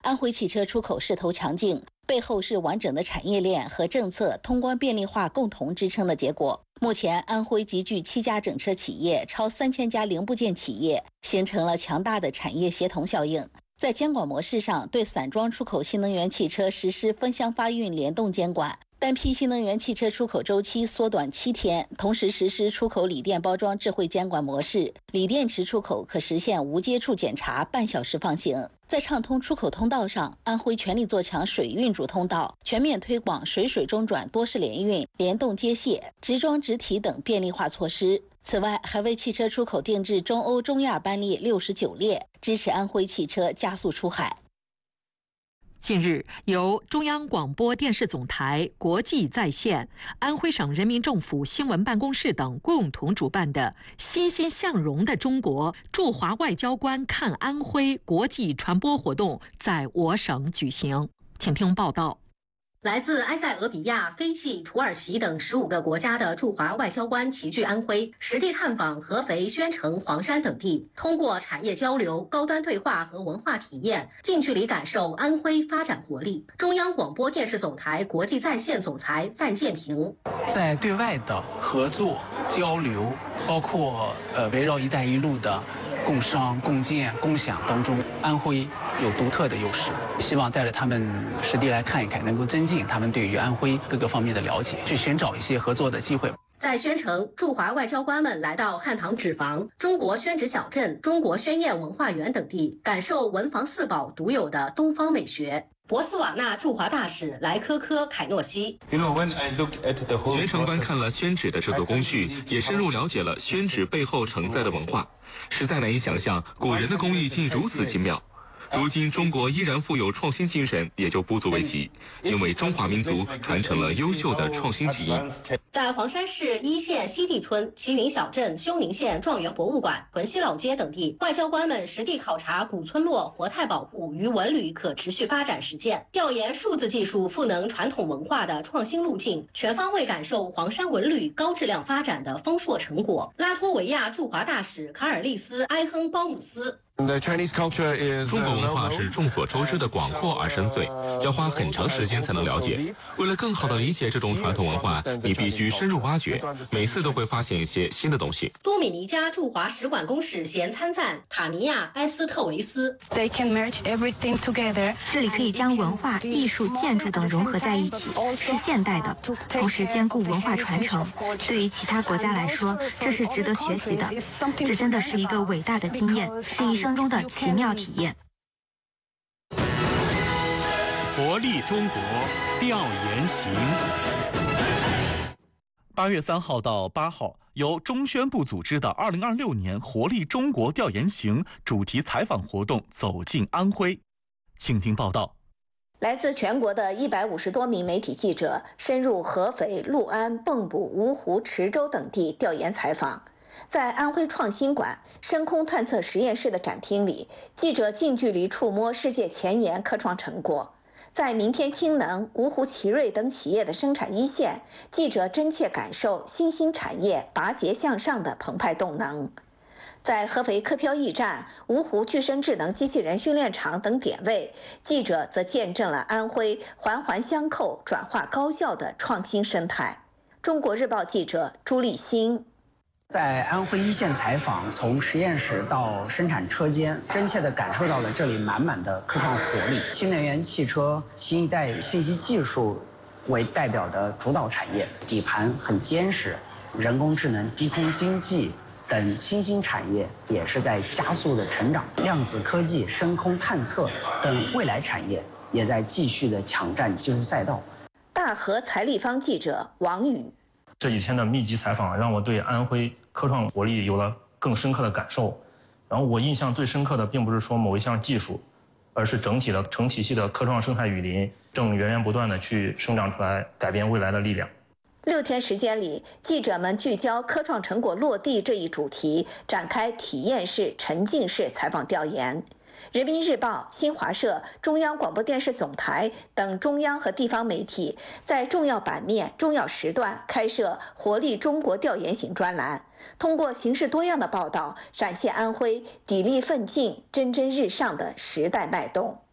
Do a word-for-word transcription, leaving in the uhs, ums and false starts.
安徽汽车出口势头强劲，背后是完整的产业链和政策通关便利化共同支撑的结果。目前，安徽集聚七家整车企业，超三千家零部件企业，形成了强大的产业协同效应。在监管模式上，对散装出口新能源汽车实施分箱发运联动监管。单批新能源汽车出口周期缩短七天，同时实施出口锂电包装智慧监管模式，锂电池出口可实现无接触检查，半小时放行。在畅通出口通道上，安徽全力做强水运主通道，全面推广水水中转、多式联运、联动接卸、直装直提等便利化措施。此外，还为汽车出口定制中欧、中亚班列六十九列，支持安徽汽车加速出海。 近日，由中央广播电视总台、国际在线、安徽省人民政府新闻办公室等共同主办的“欣欣向荣的中国”驻华外交官看安徽国际传播活动在我省举行。请听报道。 来自埃塞俄比亚、斐济、土耳其等十五个国家的驻华外交官齐聚安徽，实地探访合肥、宣城、黄山等地，通过产业交流、高端对话和文化体验，近距离感受安徽发展活力。中央广播电视总台国际在线总裁范建平， 在对外的合作交流，包括呃围绕“一带一路”的共商、共建、共享当中，安徽有独特的优势。希望带着他们实地来看一看，能够增进他们对于安徽各个方面的了解，去寻找一些合作的机会。 在宣城，驻华外交官们来到汉唐纸坊、中国宣纸小镇、中国宣燕文化园等地，感受文房四宝独有的东方美学。博斯瓦纳驻华大使莱科科凯诺西， 全程观看了宣纸的制作工序，也深入了解了宣纸背后承载的文化，实在难以想象古人的工艺竟如此精妙。如今中国依然富有创新精神，也就不足为奇，因为中华民族传承了优秀的创新基因。 在黄山市一线西地村、齐云小镇、休宁县状元博物馆、屯溪老街等地，外交官们实地考察古村落活态保护与文旅可持续发展实践，调研数字技术赋能传统文化的创新路径，全方位感受黄山文旅高质量发展的丰硕成果。拉脱维亚驻华大使卡尔利斯埃亨鲍姆斯， 中国文化是众所周知的广阔而深邃，要花很长时间才能了解。为了更好地理解这种传统文化，你必须深入挖掘，每次都会发现一些新的东西。 多米尼加驻华使馆公使衔参赞塔尼亚埃斯特维斯， 这里可以将文化、艺术、建筑等融合在一起，是现代的，同时兼顾文化传承。对于其他国家来说，这是值得学习的。这真的是一个伟大的经验，是一生中的奇妙体验。 活力中国调研行。八月三号到八号，由中宣部组织的二零二六年活力中国调研行主题采访活动走进安徽，请听报道。 来自全国的一百五十多名媒体记者深入合肥、六安、蚌埠、芜湖、池州等地调研采访。在安徽创新馆深空探测实验室的展厅里，记者近距离触摸世界前沿科创成果。在明天氢能、芜湖奇瑞等企业的生产一线，记者真切感受新兴产业拔节向上的澎湃动能。在合肥科漂驿站、芜湖具身智能机器人训练场等点位，记者则见证了安徽环环相扣、转化高效的创新生态。中国日报记者朱立新。 在安徽一线采访，从实验室到生产车间，真切地感受到了这里满满的科创活力。新能源汽车、新一代信息技术为代表的主导产业，底盘很坚实，人工智能、低空经济等新兴产业也是在加速的成长。量子科技、深空探测等未来产业也在继续的抢占技术赛道。 大和财立方记者王宇。 这几天的密集采访让我对安徽科创活力有了更深刻的感受。然后我印象最深刻的并不是说某一项技术，而是整体的成体系的科创生态雨林正源源不断的去生长出来改变未来的力量。 六天时间里，记者们聚焦科创成果落地这一主题，展开体验式、沉浸式采访调研。人民日报、新华社、中央广播电视总台等中央和地方媒体在重要版面、重要时段开设“活力中国调研行”专栏，通过形式多样的报道，展现安徽砥砺奋进、蒸蒸日上的时代脉动。